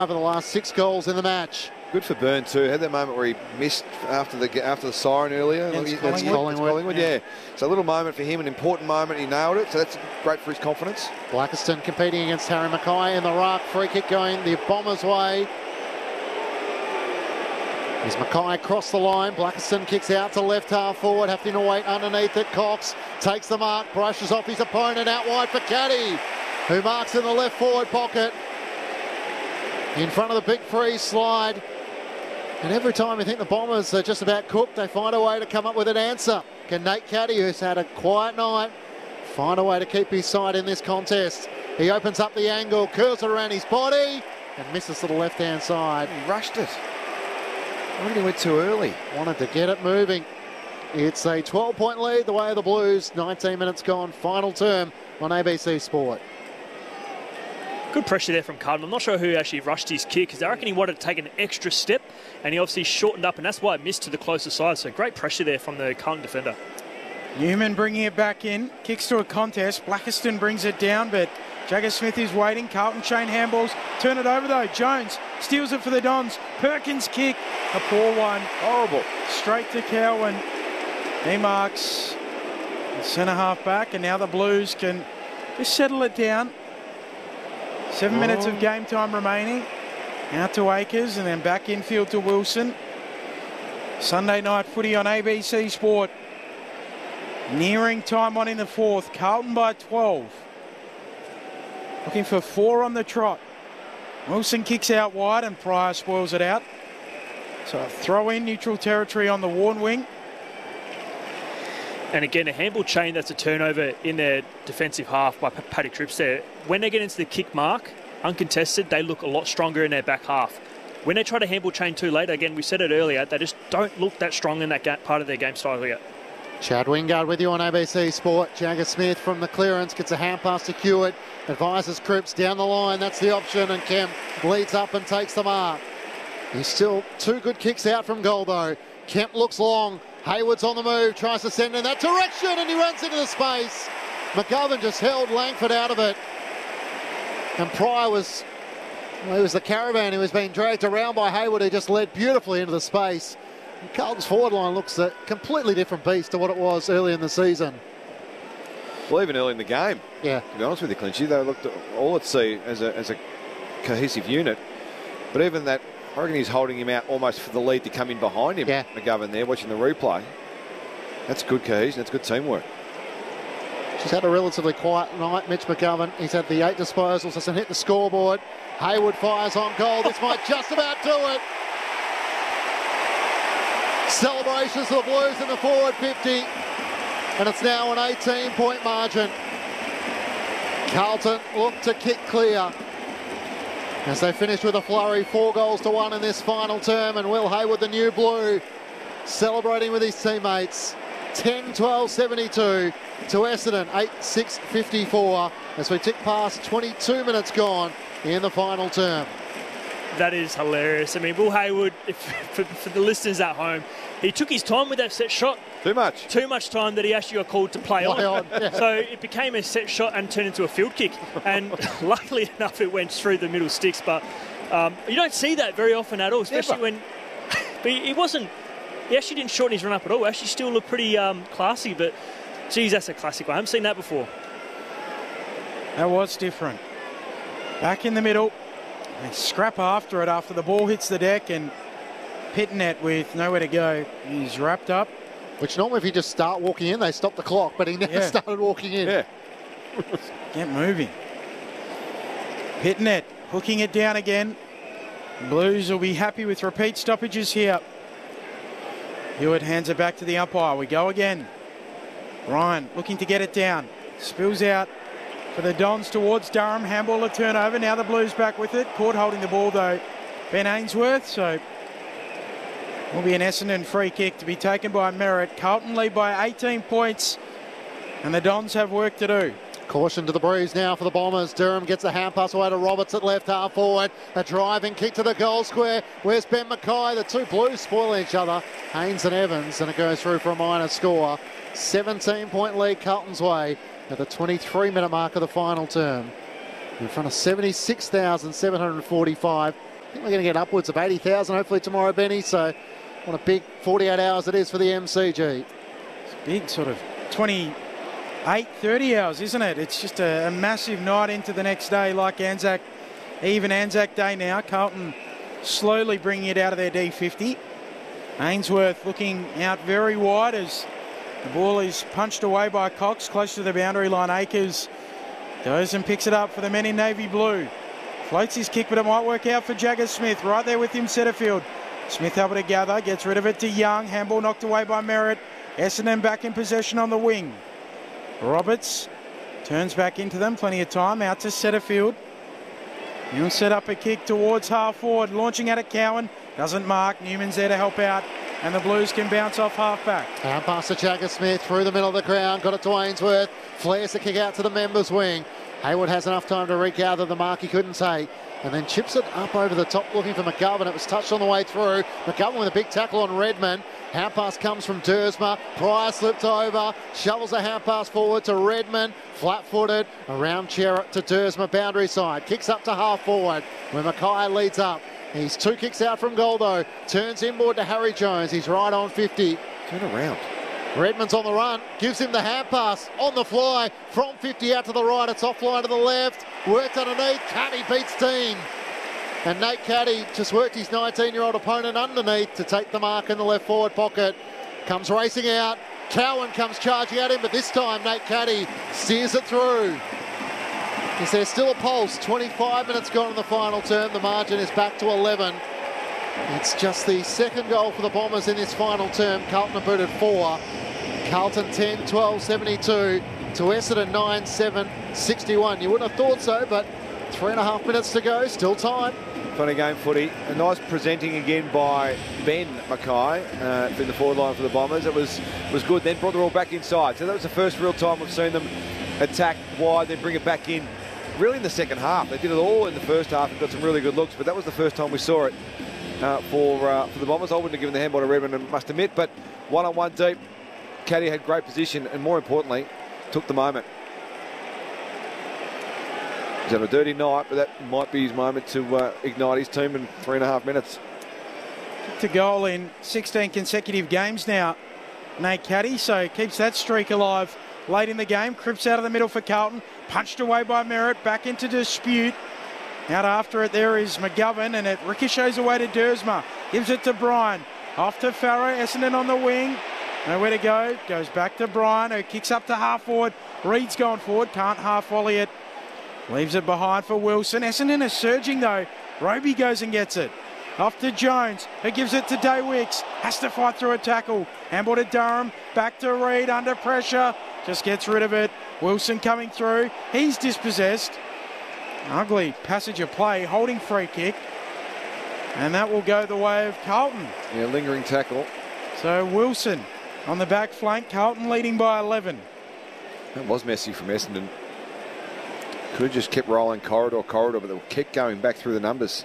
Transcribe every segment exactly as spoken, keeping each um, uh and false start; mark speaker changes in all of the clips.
Speaker 1: over the last six goals in the match.
Speaker 2: Good for Byrne too. Had that moment where he missed after the after the siren earlier.
Speaker 1: Against
Speaker 2: That's
Speaker 1: Collingwood.
Speaker 2: Collingwood, Collingwood,
Speaker 1: Yeah.
Speaker 2: yeah. So a little moment for him, an important moment. He nailed it. So that's great for his confidence.
Speaker 1: Blackiston competing against Harry Mackay in the ruck. Free kick going the Bombers' way. As Mackay across the line, Blackiston kicks out to left half forward, having to wait underneath it. Cox takes the mark, brushes off his opponent out wide for Caddy, who marks in the left forward pocket. In front of the big freeze slide. And every time you think the Bombers are just about cooked, they find a way to come up with an answer. Can Nate Caddy, who's had a quiet night, find a way to keep his side in this contest? He opens up the angle, curls it around his body, and misses to the left-hand side.
Speaker 2: He rushed it. I think he went too early.
Speaker 1: Wanted to get it moving. It's a twelve-point lead the way of the Blues. nineteen minutes gone, final term on A B C Sport.
Speaker 3: Good pressure there from Carlton. I'm not sure who actually rushed his kick, because I reckon he wanted to take an extra step, and he obviously shortened up, and that's why it missed to the closer side. So great pressure there from the Carlton defender.
Speaker 4: Newman bringing it back in, kicks to a contest. Blackiston brings it down, but Jagger Smith is waiting. Carlton chain handballs. Turn it over though. Jones steals it for the Dons. Perkins kick. A poor one.
Speaker 2: Horrible.
Speaker 4: Straight to Cowan. He marks the centre half back, and now the Blues can just settle it down. Seven oh. minutes of game time remaining. Out to Akers and then back infield to Wilson. Sunday night footy on A B C Sport. Nearing time on in the fourth. Carlton by twelve. Looking for four on the trot. Wilson kicks out wide and Pryor spoils it out. So a throw in neutral territory on the Warn wing.
Speaker 3: And again, a handball chain that's a turnover in their defensive half by Paddy Cripps there. When they get into the kick mark, uncontested, they look a lot stronger in their back half. When they try to handball chain too late, again, we said it earlier, they just don't look that strong in that part of their game style yet.
Speaker 1: Chad Wingard with you on A B C Sport. Jagger Smith from the clearance gets a hand pass to Hewitt. Advises Cripps down the line. That's the option, and Kemp leads up and takes the mark. He's still two good kicks out from goal though. Kemp looks long. Hayward's on the move, tries to send in that direction, and he runs into the space. McGovern just held Langford out of it. And Pryor was, well, he was the caravan who was being dragged around by Hayward, who just led beautifully into the space. And Carlton's forward line looks a completely different beast to what it was early in the season.
Speaker 2: Well, even early in the game.
Speaker 1: Yeah.
Speaker 2: To be honest with you, Clinchy, they looked all at sea as a, as a cohesive unit. But even that, I reckon he's holding him out almost for the lead to come in behind him.
Speaker 1: Yeah.
Speaker 2: McGovern there, watching the replay. That's good cohesion. That's good teamwork.
Speaker 1: She's had a relatively quiet night, Mitch McGovern. He's had the eight disposals, doesn't hit the scoreboard. Hayward fires on goal. This might just about do it. Celebrations for the Blues in the forward fifty. And it's now an eighteen-point margin. Carlton look to kick clear as they finish with a flurry, four goals to one in this final term. And Will Hayward, the new Blue, celebrating with his teammates. ten twelve seventy-two to Essendon, eight six fifty-four, as we tick past twenty-two minutes gone in the final term.
Speaker 3: That is hilarious. I mean, Will Hayward, if, for, for the listeners at home, he took his time with that set shot.
Speaker 2: Too much.
Speaker 3: Too much time that he actually got called to play, play on. on yeah. So it became a set shot and turned into a field kick. And luckily enough, it went through the middle sticks. But um, you don't see that very often at all, especially Never. when... But he wasn't... He actually didn't shorten his run up at all. He actually still looked pretty um, classy, but geez, that's a classic one. I haven't seen that before.
Speaker 4: That was different. Back in the middle. They scrap after it after the ball hits the deck, and Pitnet with nowhere to go. He's wrapped up.
Speaker 1: Which normally if you just start walking in, they stop the clock, but he never yeah. started walking in.
Speaker 2: Yeah.
Speaker 4: Get moving. Pitnet hooking it down again. Blues will be happy with repeat stoppages here. Hewitt hands it back to the umpire. We go again. Ryan looking to get it down. Spills out for the Dons towards Durham. Handball a turnover. Now the Blues back with it. Court holding the ball though. Ben Ainsworth. So will be an Essendon free kick to be taken by Merritt. Carlton lead by eighteen points. And the Dons have work to do.
Speaker 1: Caution to the breeze now for the Bombers. Durham gets a hand pass away to Roberts at left half forward. A driving kick to the goal square. Where's Ben Mackay? The two Blues spoil each other. Haynes and Evans, and it goes through for a minor score. seventeen-point lead Carlton's way at the twenty-three minute mark of the final term. In front of seventy-six thousand seven hundred forty-five I think we're going to get upwards of eighty thousand hopefully tomorrow, Benny. So what a big forty-eight hours it is for the M C G.
Speaker 4: It's big, sort of twenty-eight, thirty hours, isn't it? It's just a, a massive night into the next day, like Anzac, even Anzac Day now. Carlton slowly bringing it out of their D fifty. Ainsworth looking out very wide as the ball is punched away by Cox, close to the boundary line. Akers goes and picks it up for the men in navy blue. Floats his kick, but it might work out for Jagger Smith. Right there with him, Setterfield. Smith able to gather, gets rid of it to Young. Handball knocked away by Merritt. Essendon back in possession on the wing. Roberts turns back into them. Plenty of time. Out to Setterfield. He'll set up a kick towards half forward. Launching at it, Cowan. Doesn't mark. Newman's there to help out. And the Blues can bounce off half back.
Speaker 1: And pass to Jagger Smith through the middle of the ground. Got it to Ainsworth. Flares the kick out to the members' wing. Hayward has enough time to regather the mark he couldn't take. And then chips it up over the top looking for McGovern. It was touched on the way through. McGovern with a big tackle on Redmond. Hand pass comes from Dersma. Pryor slipped over. Shovels a hand pass forward to Redmond. Flat-footed. Around Cherrett to Dersma. Boundary side. Kicks up to half forward where Mackay leads up. He's two kicks out from goal though. Turns inboard to Harry Jones. He's right on fifty.
Speaker 2: Turn around.
Speaker 1: Redmond's on the run, gives him the hand pass on the fly from fifty out to the right. It's offline to the left. Worked underneath. Caddy beats Dean. And Nate Caddy just worked his nineteen-year-old opponent underneath to take the mark in the left forward pocket. Comes racing out. Cowan comes charging at him, but this time Nate Caddy steers it through. Is there still a pulse? twenty-five minutes gone in the final term. The margin is back to eleven. It's just the second goal for the Bombers in this final term. Carlton have booted four. Carlton ten twelve seventy-two to Essendon nine seven sixty-one. You wouldn't have thought so, but three and a half minutes to go. Still time.
Speaker 2: Funny game footy. A nice presenting again by Ben Mackay uh, in the forward line for the Bombers. It was was good. Then brought the ball back inside. So that was the first real time we've seen them attack wide, then bring it back in. Really in the second half. They did it all in the first half and got some really good looks, but that was the first time we saw it uh, for uh, for the Bombers. I wouldn't have given the handball to Redmond, I must admit, but one-on-one deep. Caddy had great position and, more importantly, took the moment. He's had a dirty night, but that might be his moment to uh, ignite his team in three and a half minutes.
Speaker 4: To goal in sixteen consecutive games now, Nate Caddy, so keeps that streak alive late in the game. Cripps out of the middle for Carlton. Punched away by Merritt. Back into dispute. Out after it there is McGovern, and it ricochets away to Dersma. Gives it to Bryan. Off to Farrow. Essendon on the wing. Nowhere to go. Goes back to Bryan, who kicks up to half forward. Reed's going forward. Can't half volley it. Leaves it behind for Wilson. Essendon is surging though. Roby goes and gets it. Off to Jones, who gives it to Daywicks. Has to fight through a tackle. Handball to Durham. Back to Reed under pressure. Just gets rid of it. Wilson coming through. He's dispossessed. Ugly passage of play. Holding free kick. And that will go the way of Carlton.
Speaker 2: Yeah, lingering tackle.
Speaker 4: So Wilson on the back flank. Carlton leading by eleven.
Speaker 2: That was messy from Essendon. Could have just kept rolling corridor, corridor, but they'll keep going back through the numbers.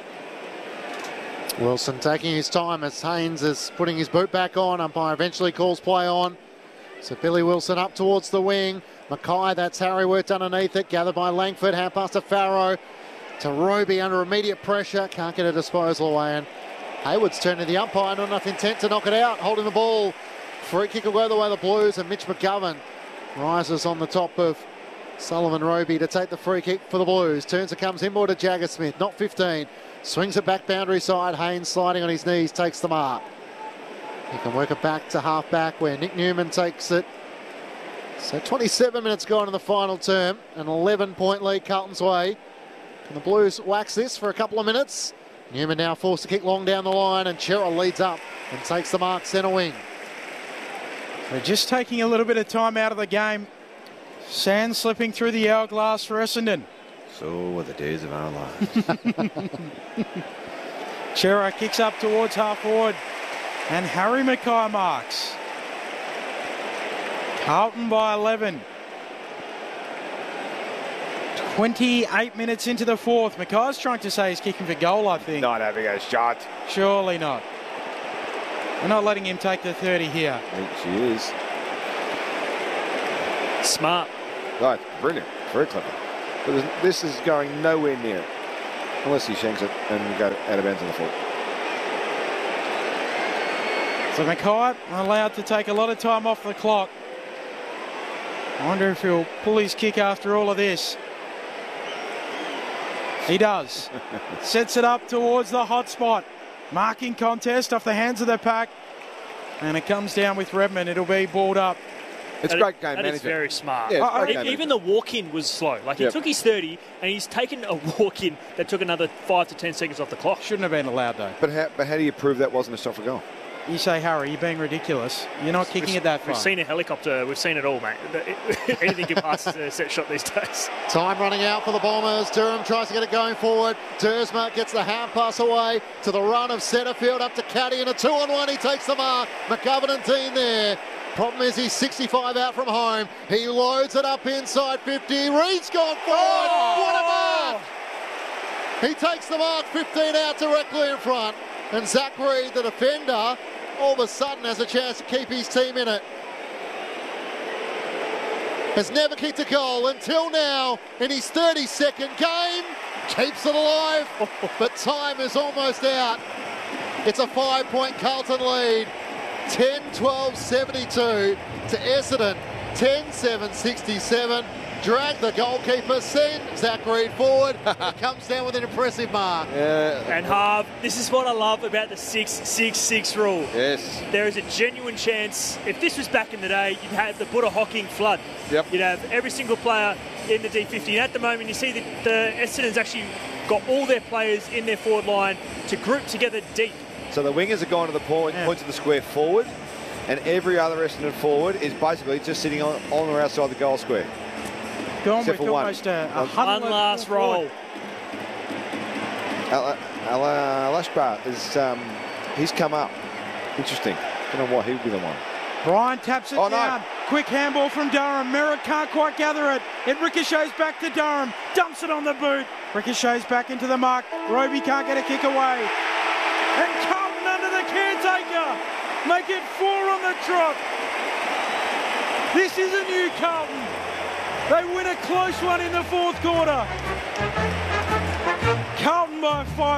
Speaker 1: Wilson taking his time as Haynes is putting his boot back on. Umpire eventually calls play on. So Billy Wilson up towards the wing. Mackay, that's Harry worked underneath it. Gathered by Langford. Hand pass to Farrow. To Roby under immediate pressure. Can't get a disposal away. And Hayward's turned to the umpire. Not enough intent to knock it out. Holding the ball. Free kick will go the way of the Blues. And Mitch McGovern rises on the top of Sullivan Roby to take the free kick for the Blues. Turns and comes inboard to Jagger Smith. Not fifteen. Swings it back boundary side. Haynes sliding on his knees. Takes the mark. He can work it back to half back where Nick Newman takes it. So twenty-seven minutes gone in the final term. An eleven point lead Carlton's way. Can the Blues wax this for a couple of minutes? Newman now forced to kick long down the line, and Cherrell leads up and takes the mark centre wing.
Speaker 4: They're just taking a little bit of time out of the game. Sand slipping through the hourglass for Essendon.
Speaker 2: So were the days of our lives.
Speaker 4: Cherrell kicks up towards half forward. And Harry Mackay marks. Carlton by eleven. twenty-eight minutes into the fourth. Mackay's trying to say he's kicking for goal, I think.
Speaker 2: Not having a shot.
Speaker 4: Surely not. We're not letting him take the thirty here.
Speaker 2: I think she is.
Speaker 3: Smart.
Speaker 2: Right, brilliant. Very clever. But this is going nowhere near it. Unless he shanks it and go out of bounds on the foot.
Speaker 4: So Mackay allowed to take a lot of time off the clock. I wonder if he'll pull his kick after all of this. He does. Sets it up towards the hot spot. Marking contest off the hands of the pack. And it comes down with Redmond. It'll be balled up.
Speaker 2: It's
Speaker 3: that
Speaker 2: great
Speaker 3: is,
Speaker 2: game
Speaker 3: that
Speaker 2: management.
Speaker 3: Is very smart.
Speaker 2: Yeah,
Speaker 3: uh,
Speaker 2: great
Speaker 3: e-
Speaker 2: game
Speaker 3: even the walk-in was slow. Like he
Speaker 2: yep.
Speaker 3: took his thirty, and he's taken a walk-in that took another five to ten seconds off the clock.
Speaker 4: Shouldn't have been allowed though.
Speaker 2: But how, but how do you prove that wasn't a shot for goal?
Speaker 4: You say, Harry, you're being ridiculous. You're not kicking
Speaker 3: we've,
Speaker 4: it that far.
Speaker 3: We've seen a helicopter. We've seen it all, mate. Anything can pass as a set shot these days.
Speaker 1: Time running out for the Bombers. Durham tries to get it going forward. Dersma gets the hand pass away to the run of Setterfield up to Caddy, and a two-on-one. He takes the mark. McGovern and Dean there. Problem is he's sixty-five out from home. He loads it up inside fifty. Reed's gone forward. Oh! What a mark! He takes the mark, fifteen out directly in front. And Zach Reed, the defender, all of a sudden has a chance to keep his team in it. Has never kicked a goal until now in his thirty-second game. Keeps it alive, but time is almost out. It's a five-point Carlton lead. ten twelve seventy-two to Essendon. ten seven sixty-seven. Drag the goalkeeper, send Zach Reed forward. It comes down with an impressive mark.
Speaker 2: Yeah.
Speaker 3: And Harv, this is what I love about the six six six rule.
Speaker 2: Yes.
Speaker 3: There is a genuine chance, if this was back in the day, you'd have the Buddha Hocking flood.
Speaker 2: Yep.
Speaker 3: You'd have every single player in the D fifty. And at the moment, you see that the Essendon's actually got all their players in their forward line to group together deep.
Speaker 2: So the wingers are going to the point,
Speaker 4: Yeah.
Speaker 2: points of the square forward, and every other Essendon forward is basically just sitting on, on or outside the goal square.
Speaker 4: Gone
Speaker 2: Except
Speaker 4: with
Speaker 2: for one.
Speaker 4: almost a, a
Speaker 2: One
Speaker 4: huddle
Speaker 3: One last
Speaker 4: forward.
Speaker 3: roll.
Speaker 2: Al- Al- Alashbar is um, he's come up. Interesting. Don't know why he would be the one.
Speaker 4: Brian taps it
Speaker 2: Oh, no.
Speaker 4: down. Quick handball from Durham. Merritt can't quite gather it. It ricochets back to Durham. Dumps it on the boot. Ricochets back into the mark. Roby can't get a kick away. And Carlton under the caretaker. Make it four on the trot. This is a new Carlton. They win a close one in the fourth quarter. Carlton by five.